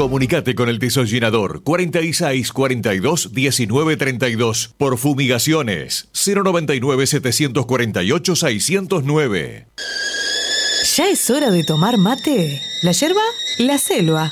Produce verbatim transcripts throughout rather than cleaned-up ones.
Comunicate con el desollinador cuarenta y seis cuarenta y dos diecinueve treinta y dos por fumigaciones cero noventa y nueve setecientos cuarenta y ocho seiscientos nueve. ¿Ya es hora de tomar mate? ¿La yerba? La selva.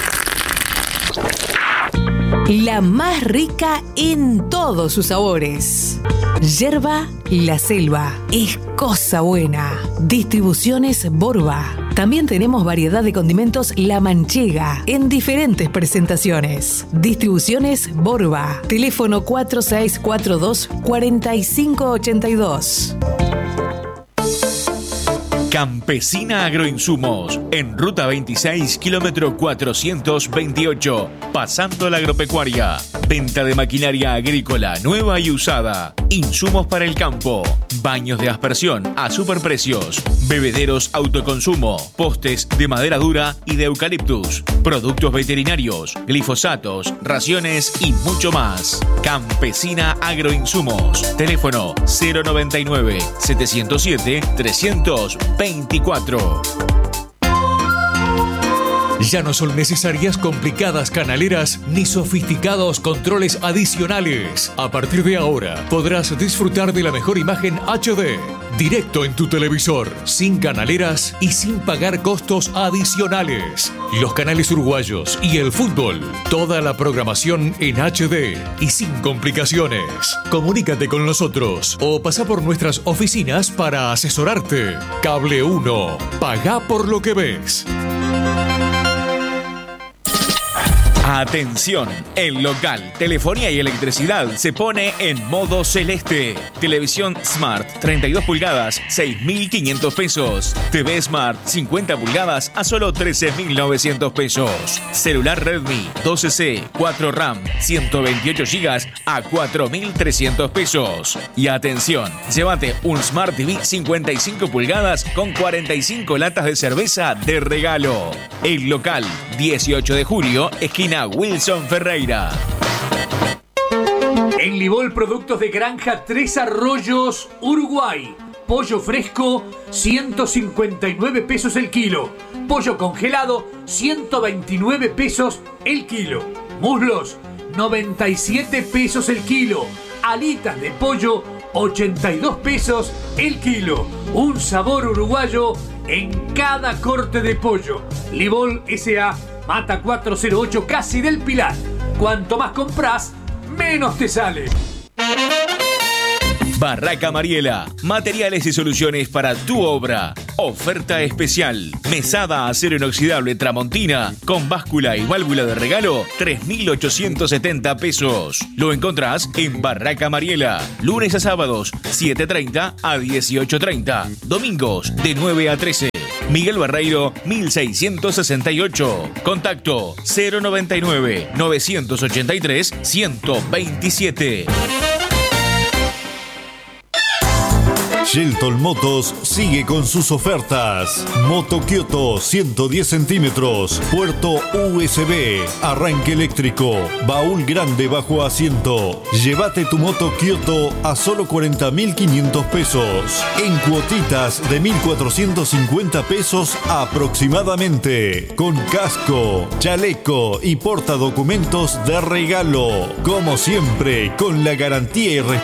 La más rica en todos sus sabores. Yerba La Selva. Es cosa buena. Distribuciones Borba. También tenemos variedad de condimentos La Manchega en diferentes presentaciones. Distribuciones Borba. Teléfono cuatro seis cuatro dos cuatro cinco ocho dos. Campesina Agroinsumos, en Ruta veintiséis, kilómetro cuatrocientos veintiocho, pasando la agropecuaria. Venta de maquinaria agrícola nueva y usada. Insumos para el campo. Baños de aspersión a superprecios. Bebederos autoconsumo. Postes de madera dura y de eucaliptus. Productos veterinarios, glifosatos, raciones y mucho más. Campesina Agroinsumos. Teléfono cero noventa y nueve setecientos siete trescientos veinticuatro. Ya no son necesarias complicadas canaleras ni sofisticados controles adicionales. A partir de ahora podrás disfrutar de la mejor imagen H D directo en tu televisor, sin canaleras y sin pagar costos adicionales. Los canales uruguayos y el fútbol, toda la programación en H D y sin complicaciones. Comunícate con nosotros o pasa por nuestras oficinas para asesorarte. Cable uno, pagá por lo que ves. Atención, el local, telefonía y electricidad se pone en modo celeste. Televisión Smart treinta y dos pulgadas, seis mil quinientos pesos. T V Smart cincuenta pulgadas a solo trece mil novecientos pesos. Celular Redmi doce C, cuatro RAM, ciento veintiocho gigas a cuatro mil trescientos pesos. Y atención, llévate un Smart T V cincuenta y cinco pulgadas con cuarenta y cinco latas de cerveza de regalo. El local, dieciocho de julio, esquina Wilson Ferreira. En Libol, productos de granja Tres Arroyos, Uruguay. Pollo fresco, ciento cincuenta y nueve pesos el kilo. Pollo congelado, ciento veintinueve pesos el kilo. Muslos, noventa y siete pesos el kilo. Alitas de pollo, ochenta y dos pesos el kilo. Un sabor uruguayo en cada corte de pollo. Libol S A Mata cuatrocientos ocho, Casi del Pilar. Cuanto más compras, menos te sale. Barraca Mariela, materiales y soluciones para tu obra. Oferta especial. Mesada acero inoxidable Tramontina con báscula y válvula de regalo, tres mil ochocientos setenta pesos. Lo encontrás en Barraca Mariela. Lunes a sábados, siete treinta a dieciocho treinta. Domingos, de nueve a trece. Miguel Barreiro, mil seiscientos sesenta y ocho. Contacto cero noventa y nueve novecientos ochenta y tres ciento veintisiete. Shelton Motos sigue con sus ofertas. Moto Kioto ciento diez centímetros, puerto U S B, arranque eléctrico, baúl grande bajo asiento. Llévate tu moto Kioto a solo cuarenta mil quinientos pesos, en cuotitas de mil cuatrocientos cincuenta pesos aproximadamente, con casco, chaleco y portadocumentos de regalo. Como siempre, con la garantía y respeto